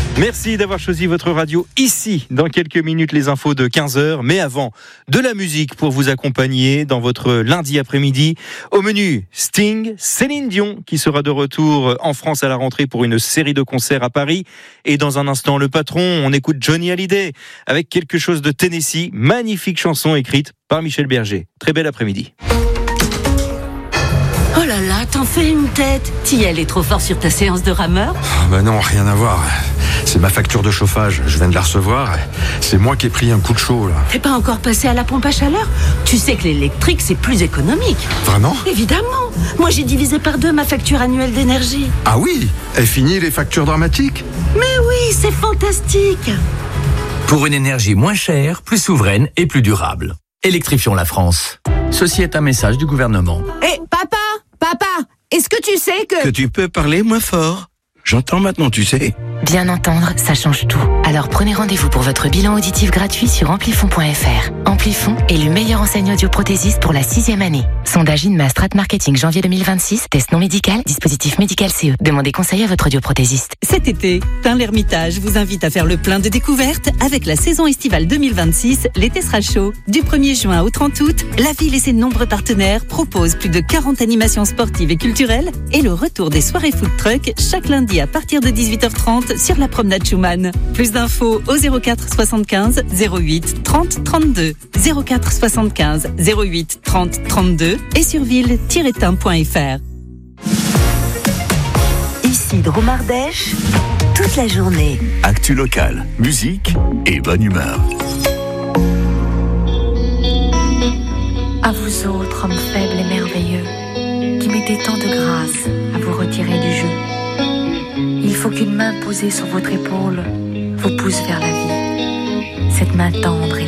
Merci d'avoir choisi votre radio ici. Dans quelques minutes, les infos de 15h. Mais avant, de la musique pour vous accompagner dans votre lundi après-midi. Au menu, Sting, Céline Dion qui sera de retour en France à la rentrée pour une série de concerts à Paris. Et dans un instant, le patron, on écoute Johnny Hallyday avec quelque chose de Tennessee. Magnifique chanson écrite par Michel Berger. Très bel après-midi. Oh là là, t'en fais une tête. T'y allais trop fort sur ta séance de rameur ? Non, rien à voir. C'est ma facture de chauffage, je viens de la recevoir. C'est moi qui ai pris un coup de chaud là. T'es pas encore passé à la pompe à chaleur ? Tu sais que l'électrique c'est plus économique. Vraiment ? Évidemment. Moi j'ai divisé par 2 ma facture annuelle d'énergie. Ah oui ? Est fini les factures dramatiques ? Mais oui, c'est fantastique. Pour une énergie moins chère, plus souveraine et plus durable. Électrifions la France. Ceci est un message du gouvernement. Papa, est-ce que tu sais que tu peux parler moins fort ? J'entends maintenant, tu sais. Bien entendre, ça change tout. Alors prenez rendez-vous pour votre bilan auditif gratuit sur amplifon.fr. Amplifon, élu meilleur enseigne audioprothésiste pour la 6e année. Sondage INMA Strat Marketing janvier 2026. Test non médical, dispositif médical CE. Demandez conseil à votre audioprothésiste. Cet été, Tain-l'Hermitage vous invite à faire le plein de découvertes avec la saison estivale 2026. L'été sera chaud. Du 1er juin au 30 août, la ville et ses nombreux partenaires proposent plus de 40 animations sportives et culturelles et le retour des soirées food truck chaque lundi à partir de 18h30 sur la promenade Schumann. Plus d'infos au 04 75 08 30 32. 04 75 08 30 32 et sur ville-tain.fr. Ici Dromardèche, toute la journée. Actu locale, musique et bonne humeur. À vous autres, hommes faibles et merveilleux, qui mettez tant de grâce à vous retirer du jeu. Il faut qu'une main posée sur votre épaule vous pousse vers la vie. Cette main tendre et